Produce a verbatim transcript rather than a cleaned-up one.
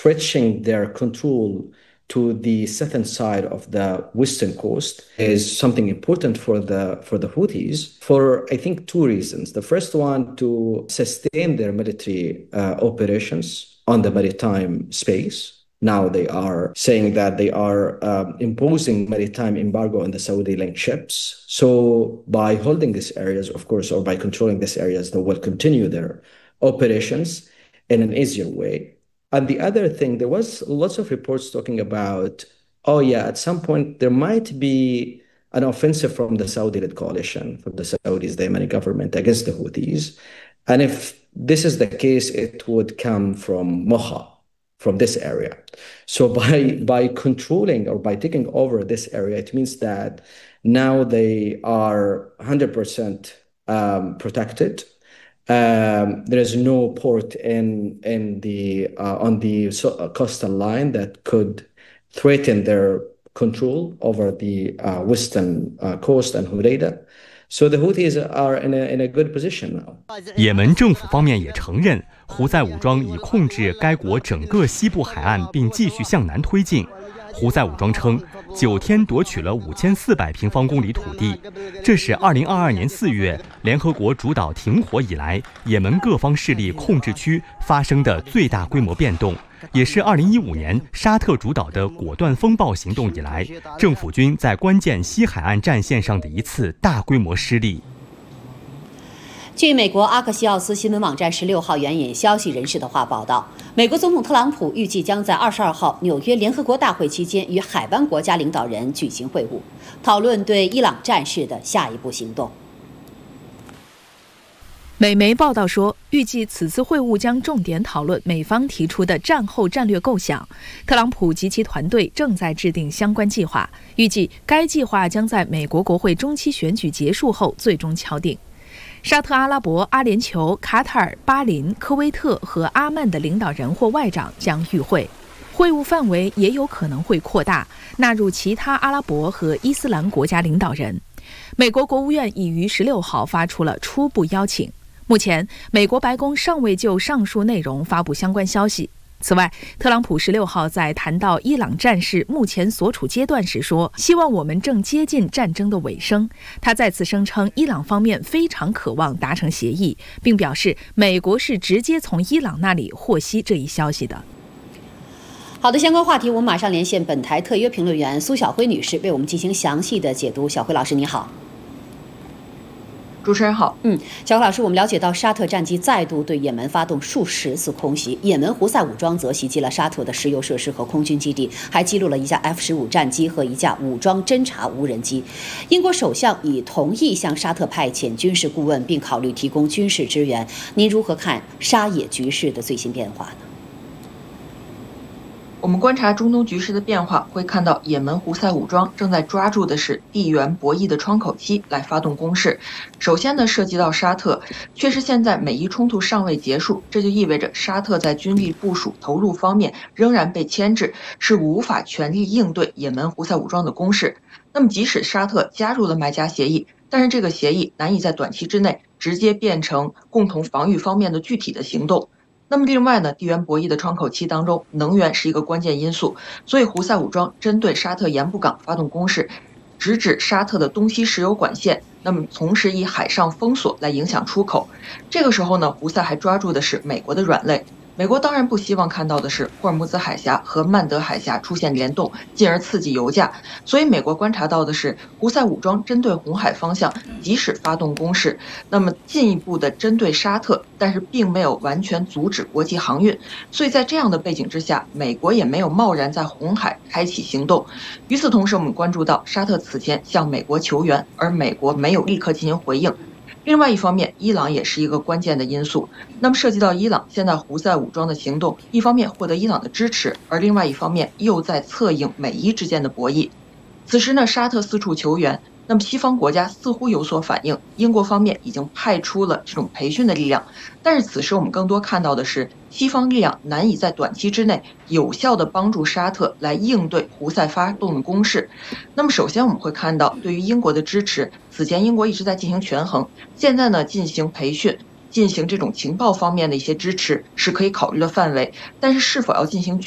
switching their control to the southern side of the western coast is something important for the for the Houthis for, I think, two reasons. The first one, to sustain their military uh, operations on the maritime space. Now they are saying that they are um, imposing maritime embargo on the Saudi-linked ships. So by holding these areas, of course, or by controlling these areas, they will continue their operations in an easier way. And the other thing, there was lots of reports talking about, oh yeah, at some point there might be an offensive from the Saudi-led coalition, from the Saudis, the Yemeni government, against the Houthis. And if this is the case, it would come from Mocha, from this area. So by by controlling or by taking over this area, it means that now they are one hundred percent um, protected. Um, there is no port in in the uh, on the coastal line that could threaten their control over the uh, western uh, coast and Hodeida. So the Houthis are in a in a good position now. 也门政府方面也承认，胡塞武装已控制该国整个西部海岸，并继续向南推进。胡塞武装称，九天夺取了五千四百平方公里土地，这是二零二二年四月联合国主导停火以来，也门各方势力控制区发生的最大规模变动，也是二零一五年沙特主导的果断风暴行动以来，政府军在关键西海岸战线上的一次大规模失利。 据美国阿克西奥斯新闻网站十六号援引消息人士的话报道，美国总统特朗普预计将在二十二号纽约联合国大会期间与海湾国家领导人举行会晤，讨论对伊朗战事的下一步行动。 美媒报道说，预计此次会晤将重点讨论美方提出的战后战略构想。特朗普及其团队正在制定相关计划，预计该计划将在美国国会中期选举结束后最终敲定。沙特阿拉伯、阿联酋、卡塔尔、巴林、科威特和阿曼的领导人或外长将与会，会晤范围也有可能会扩大，纳入其他阿拉伯和伊斯兰国家领导人。美国国务院已于十六号发出了初步邀请。目前，美国白宫尚未就上述内容发布相关消息。此外，特朗普十六号在谈到伊朗战事目前所处阶段时说，希望我们正接近战争的尾声。他再次声称，伊朗方面非常渴望达成协议，并表示美国是直接从伊朗那里获悉这一消息的。 好的，相关话题我们马上连线本台特约评论员苏晓辉女士，为我们进行详细的解读。小辉老师，你好。 主持人好， 嗯，小辉老师，我们了解到沙特战机再度对也门发动数十次空袭，也门胡塞武装则袭击了沙特的石油设施和空军基地，还击落了一架 F 十五战机和一架武装侦察无人机。英国首相已同意向沙特派遣军事顾问，并考虑提供军事支援。您如何看沙也局势的最新变化呢？ 我们观察中东局势的变化，会看到也门胡塞武装正在抓住的是地缘博弈的窗口期来发动攻势。首先呢，涉及到沙特，确实现在美伊冲突尚未结束，这就意味着沙特在军力部署投入方面仍然被牵制，是无法全力应对也门胡塞武装的攻势。那么即使沙特加入了麦加协议，但是这个协议难以在短期之内直接变成共同防御方面的具体的行动。那么另外呢，地缘博弈的窗口期当中，能源是一个关键因素，所以胡塞武装针对沙特盐布港发动攻势，直指沙特的东西石油管线，那么同时以海上封锁来影响出口。这个时候呢，胡塞还抓住的是美国的软肋。美国当然不希望看到的是霍尔木兹海峡和曼德海峡出现联动，进而刺激油价。所以美国观察到的是，胡塞武装针对红海方向即使发动攻势，那么进一步的针对沙特，但是并没有完全阻止国际航运。所以在这样的背景之下，美国也没有贸然在红海开启行动。与此同时，我们关注到沙特此前向美国求援，而美国没有立刻进行回应。另外一方面，伊朗也是一个关键的因素。那么涉及到伊朗，现在胡塞武装的行动，一方面获得伊朗的支持，而另外一方面又在策应美伊之间的博弈。此时呢，沙特四处求援，那么西方国家似乎有所反应，英国方面已经派出了这种培训的力量。但是此时我们更多看到的是，西方力量难以在短期之内有效地帮助沙特来应对胡塞发动的攻势。那么首先我们会看到，对于英国的支持，此前英国一直在进行权衡，现在呢进行培训，进行这种情报方面的一些支持是可以考虑的范围，但是是否要进行